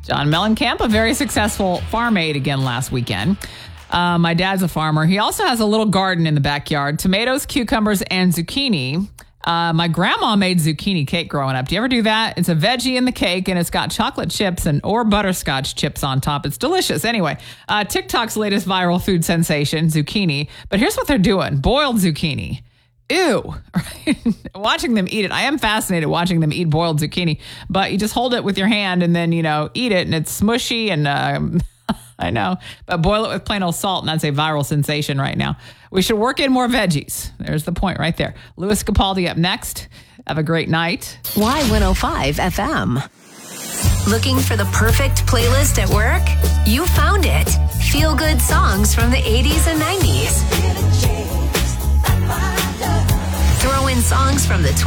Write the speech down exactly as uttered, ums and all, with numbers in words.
John Mellencamp, a very successful farm aide again last weekend. Uh, my dad's a farmer. He also has a little garden in the backyard, tomatoes, cucumbers, and zucchini. Uh, my grandma made zucchini cake growing up. Do you ever do that? It's a veggie in the cake, and it's got chocolate chips and or butterscotch chips on top. It's delicious. Anyway, uh, TikTok's latest viral food sensation, zucchini. But here's what they're doing. Boiled zucchini. Ew. Watching them eat it. I am fascinated watching them eat boiled zucchini. But you just hold it with your hand and then, you know, eat it. And it's smushy and... Um, I know, but boil it with plain old salt, and that's a viral sensation right now. We should work in more veggies. There's the point right there. Louis Capaldi up next. Have a great night. Y one oh five F M. Looking for the perfect playlist at work? You found it. Feel good songs from the eighties and nineties. Throw in songs from the